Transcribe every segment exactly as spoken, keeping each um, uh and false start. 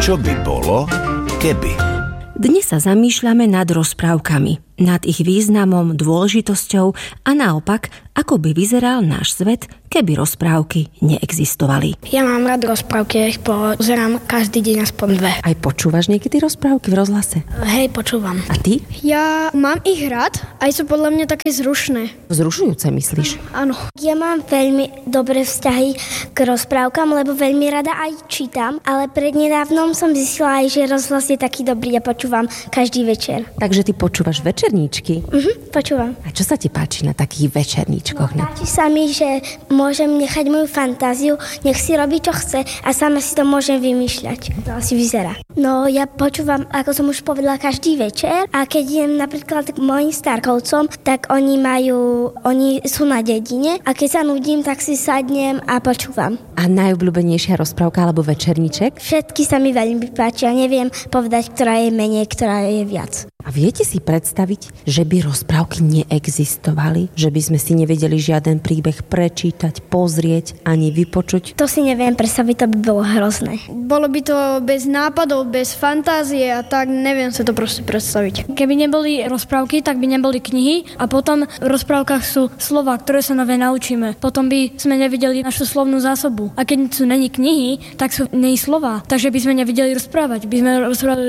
Čo by bolo, keby? Dnes sa zamýšľame nad rozprávkami, nad ich významom, dôležitosťou a naopak, ako by vyzeral náš svet, keby rozprávky neexistovali. Ja mám rád rozprávky, ja ich pozerám každý deň aspoň dve. Aj počúvaš niekedy rozprávky v rozhlase? Hej, počúvam. A ty? Ja mám ich rád, aj sú podľa mňa také zrušné. Vzrušujúce, myslíš? Áno. Ja mám veľmi dobré vzťahy k rozprávkam, lebo veľmi rada aj čítam, ale prednedávnom som zistila aj, že rozhlas je taký dobrý a počúvam každý večer. Takže ty počúvaš večerníčky? Mhm, počúvam. A čo sa ti páči na takých večerníčkoch? No, páči sa mi, že môžem nechať moju fantáziu, nech si robí, čo chce a sama si to môžem vymýšľať. To asi vyzerá. No, ja počúvam, ako som už povedala, každý večer a keď idem napríklad k mojim starkovcom, tak oni majú, oni sú na dedine a keď sa nudím, tak si sadnem a počúvam. A najobľúbenejšia rozprávka alebo večerníček? Všetky sa mi veľmi páčia, neviem povedať, ktorá je menej, ktorá je viac. A viete si predstaviť, že by rozprávky neexistovali? Že by sme si nevedeli žiaden príbeh prečítať, pozrieť, ani vypočuť? To si neviem predstaviť, to by bolo hrozné. Bolo by to bez nápadov, bez fantázie a tak neviem sa to proste predstaviť. Keby neboli rozprávky, tak by neboli knihy a potom v rozprávkach sú slova, ktoré sa nové naučíme. Potom by sme nevideli našu slovnú zásobu. A keď sú není knihy, tak sú nej slova. Takže by sme nevideli rozprávať. By sme rozprávali...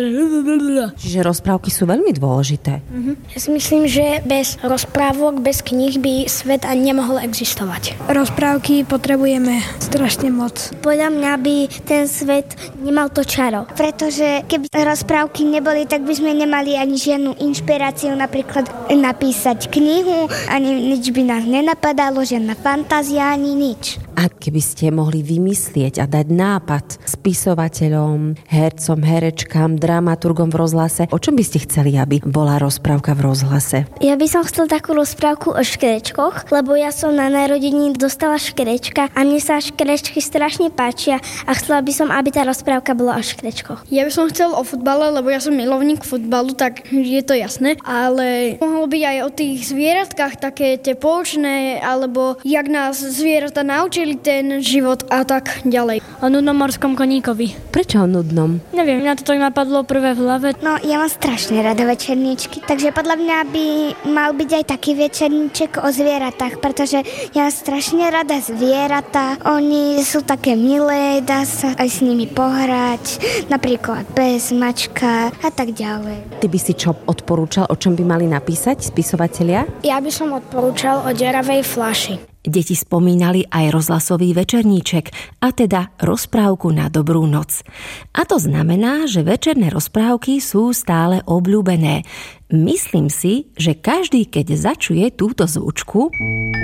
Čiže rozprávky sú veľmi dôležité. Uh-huh. Ja si myslím, že bez rozprávok, bez kníh by svet ani nemohol existovať. Rozprávky potrebujeme strašne moc. Podľa mňa by ten svet nemal to čaro. Pretože keby rozprávky neboli, tak by sme nemali ani žiadnu inšpiráciu napríklad napísať knihu, ani nič by nás nenapadalo, žiadna fantázia, ani nič. A keby ste mohli vymyslieť a dať nápad spisovateľom, hercom, herečkám, dramaturgom v rozhlase, o čom by ste chceli, aby bola rozprávka v rozhlase? Ja by som chcel takú rozprávku o škrečkoch, lebo ja som na narodení dostala škrečka a mne sa škrečky strašne páčia a chcela by som, aby tá rozprávka bola o škrečkoch. Ja by som chcel o futbale, lebo ja som milovník futbalu, tak je to jasné, ale mohlo byť aj o tých zvieratkách, také tie poučné, alebo jak nás zvieratá naučili ten život a tak ďalej. O nudnom morskom koníkovi. Prečo o nudnom? Neviem, mňa to tak napadlo prvé v hlave. No, ja mám strašne rada večerníčky, takže podľa mňa by mal byť aj taký večerníček o zvieratách, pretože ja mám strašne rada zvieratá. Oni sú také milé, dá sa aj s nimi pohrať, napríklad pes, mačka a tak ďalej. Ty by si čo odporúčal, o čom by mali napísať spisovatelia? Ja by som odporúčal o deravej fľaši. Deti spomínali aj rozhlasový večerníček, a teda rozprávku na dobrú noc. A to znamená, že večerné rozprávky sú stále obľúbené. Myslím si, že každý, keď začuje túto zvučku,